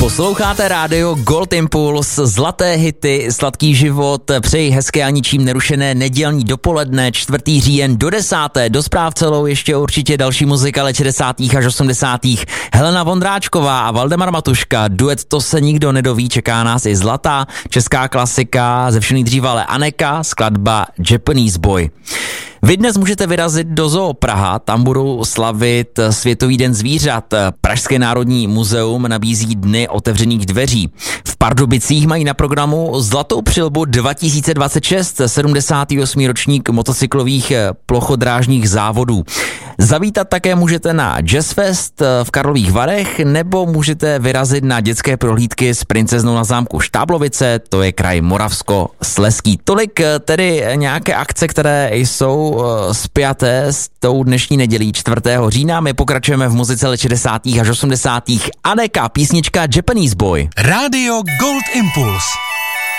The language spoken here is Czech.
Posloucháte rádio Gold Impuls, zlaté hity, sladký život, přeji hezké a ničím nerušené nedělní dopoledne, 4. říjen do 10. Do zpráv celou ještě určitě další muzika let 60. až 80. Helena Vondráčková a Valdemar Matuška, duet To se nikdo nedoví, čeká nás i zlatá česká klasika, ze všeho nejdříve ale Aneka, skladba Japanese Boy. Vy dnes můžete vyrazit do Zoo Praha, tam budou slavit Světový den zvířat. Pražské národní muzeum nabízí dny otevřených dveří. V Pardubicích mají na programu Zlatou přilbu 2026, 78. ročník motocyklových plochodrážních závodů. Zavítat také můžete na Jazzfest v Karlových Varech nebo můžete vyrazit na dětské prohlídky s princeznou na zámku Štáblovice, to je kraj Moravskoslezský. Tolik tedy nějaké akce, které jsou spjaté s tou dnešní nedělí 4. října. My pokračujeme v muzice let 60. až 80. Aneka, písnička Japanese Boy. Rádio Gold Impuls.